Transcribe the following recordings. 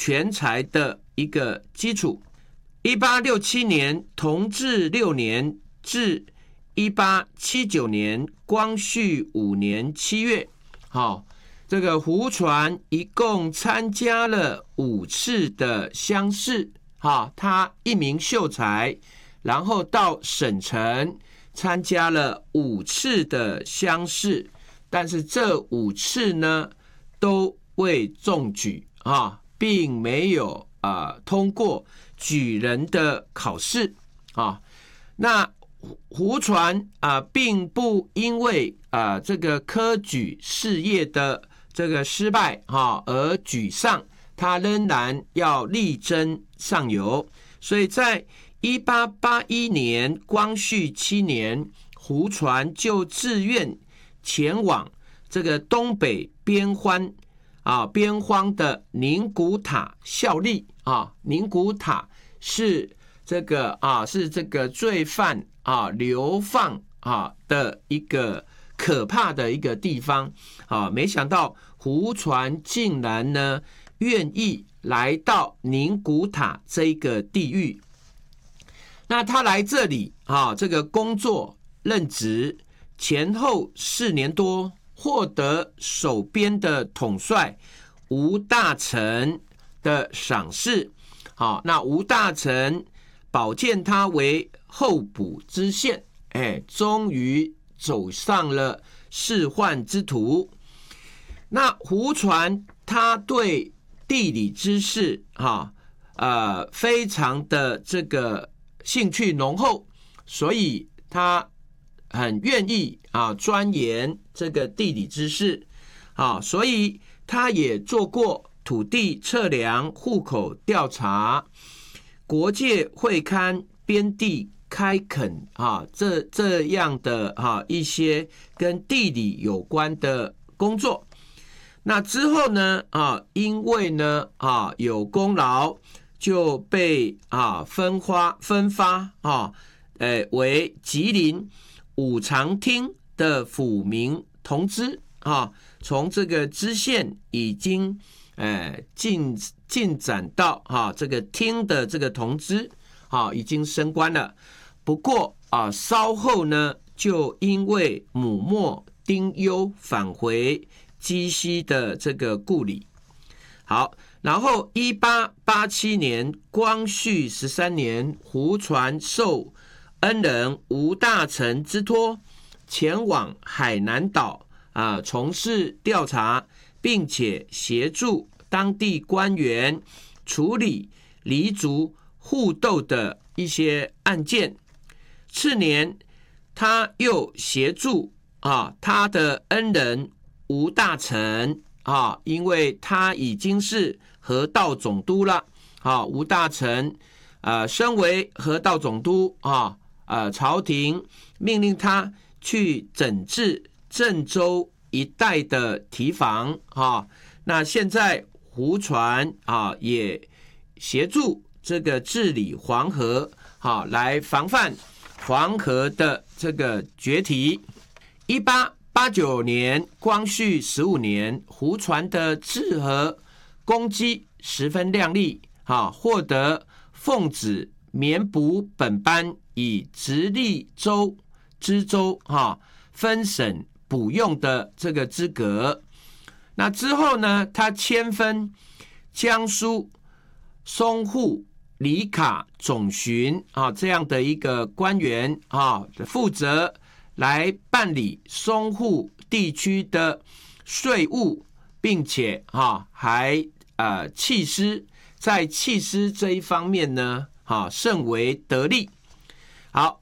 全才的一个基础。1867年同治6年至1879年光绪5年7月，这个胡传一共参加了5次的乡试，他一名秀才，然后到省城参加了5次的乡试，但是这5次呢都未中举，并没有通过举人的考试。那胡传并不因为这个科举事业的这个失败而沮丧，他仍然要力争上游。所以在1881年光绪7年，胡传就自愿前往这个东北边荒的宁古塔效力。宁古塔是这个罪犯流放的一个可怕的一个地方。没想到胡传竟然呢愿意来到宁古塔这个地域。那他来这里这个工作任职前后4年多，获得守边的统帅吴大成的赏识。那吴大成保荐他为候补知县，终于走上了仕宦之途。那胡传他对地理知识非常的这个兴趣浓厚，所以他很愿意钻研这个地理知识。所以他也做过土地测量、户口调查、国界会勘、边地开垦这样的一些跟地理有关的工作。那之后呢因为呢有功劳，就被分发为吉林五常厅的府民同知。从这个知县已经进展到这个厅的这个同知，已经升官了。不过稍后呢就因为母墨丁忧返回鸡西的这个故里。好，然后1887年光绪13年，胡传受恩人吴大成之托，前往海南岛从事调查，并且协助当地官员处理黎族互斗的一些案件。次年他又协助他的恩人吴大成，因为他已经是河道总督了。吴大成身为河道总督朝廷命令他去整治郑州一带的堤防。那现在胡传也协助这个治理黄河，来防范黄河的这个决堤。1889年光绪15年，胡传的治河功绩十分亮丽，获得奉旨绵补本班，以直隶州、知州分省补用的这个资格。那之后呢，他迁分江苏淞沪里卡总巡这样的一个官员负责来办理淞沪地区的税务，并且还緝私，在緝私这一方面呢甚为得力。好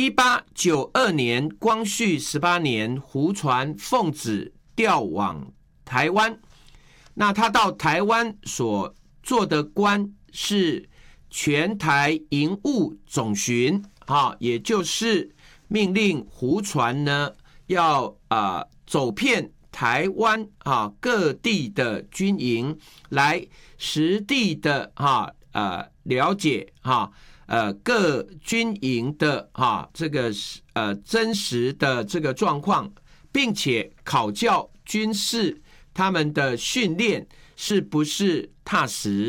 ，1892年光绪18年，胡传奉旨调往台湾。那他到台湾所做的官是全台营务总巡，也就是命令胡传呢要走遍台湾各地的军营，来实地的了解各军营的这个真实的这个状况，并且考教军士他们的训练是不是踏实。